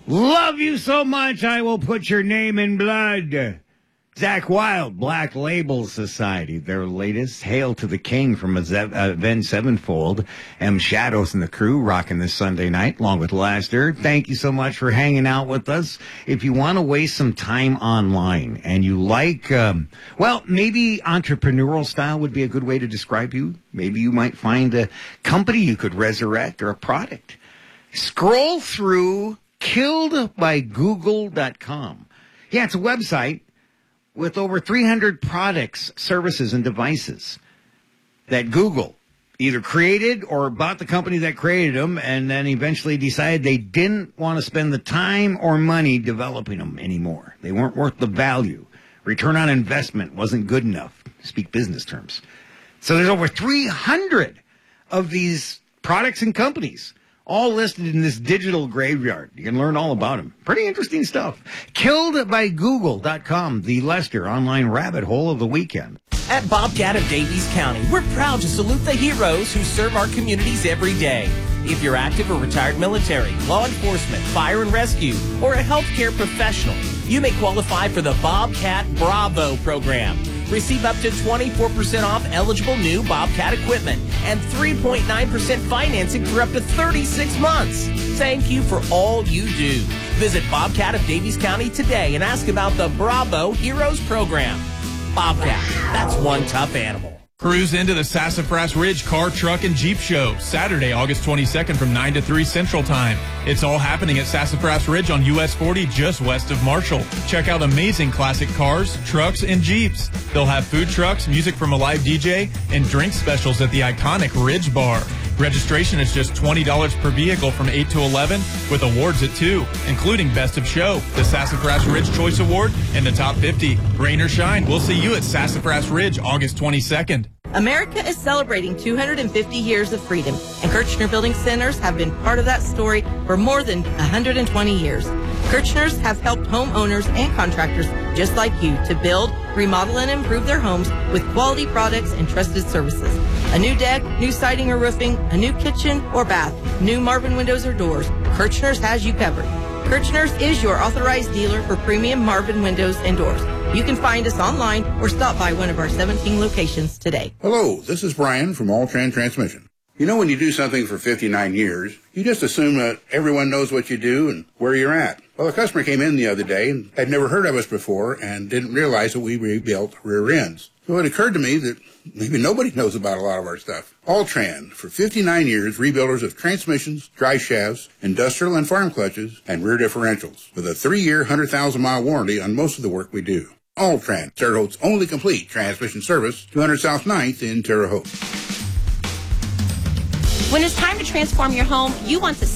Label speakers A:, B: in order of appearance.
A: Love you so much, I will put your name in blood. Zach Wild, Black Label Society, their latest. Hail to the King from Avenged Sevenfold. M. Shadows and the crew rocking this Sunday night, along with Lester. Thank you so much for hanging out with us. If you want to waste some time online and you like, maybe entrepreneurial style would be a good way to describe you. Maybe you might find a company you could resurrect or a product. Scroll through killedbygoogle.com. Yeah, it's a website with over 300 products, services, and devices that Google either created or bought the company that created them and then eventually decided they didn't want to spend the time or money developing them anymore. They weren't worth the value. Return on investment wasn't good enough, to speak business terms. So there's over 300 of these products and companies, all listed in this digital graveyard. You can learn all about them. Pretty interesting stuff. Killedbygoogle.com, the Lester online rabbit hole of the weekend.
B: At Bobcat of Davies County, we're proud to salute the heroes who serve our communities every day. If you're active or retired military, law enforcement, fire and rescue, or a healthcare professional, you may qualify for the Bobcat Bravo program. Receive up to 24% off eligible new Bobcat equipment and 3.9% financing for up to 36 months. Thank you for all you do. Visit Bobcat of Davies County today and ask about the Bravo Heroes program. Bobcat, that's one tough animal.
C: Cruise into the Sassafras Ridge Car, Truck, and Jeep Show, Saturday, August 22nd from 9 to 3 Central Time. It's all happening at Sassafras Ridge on US 40 just west of Marshall. Check out amazing classic cars, trucks, and Jeeps. They'll have food trucks, music from a live DJ, and drink specials at the iconic Ridge Bar. Registration is just $20 per vehicle from 8 to 11 with awards at 2, including Best of Show, the Sassafras Ridge Choice Award, and the Top 50. Rain or shine, we'll see you at Sassafras Ridge August 22nd.
D: America is celebrating 250 years of freedom, and Kirchner Building Centers have been part of that story for more than 120 years. Kirchners have helped homeowners and contractors just like you to build, remodel, and improve their homes with quality products and trusted services. A new deck, new siding or roofing, a new kitchen or bath, new Marvin windows or doors, Kirchners has you covered. Kirchners is your authorized dealer for premium Marvin windows and doors. You can find us online or stop by one of our 17 locations today.
E: Hello, this is Brian from All-Tran Transmission. You know, when you do something for 59 years, you just assume that everyone knows what you do and where you're at. Well, a customer came in the other day and had never heard of us before and didn't realize that we rebuilt rear ends. So it occurred to me that maybe nobody knows about a lot of our stuff. All-Tran, for 59 years, rebuilders of transmissions, drive shafts, industrial and farm clutches, and rear differentials, with a 3-year, 100,000-mile warranty on most of the work we do. All-Tran, Terre Haute's only complete transmission service, 200 South 9th in Terre Haute.
F: When it's time to transform your home, you want the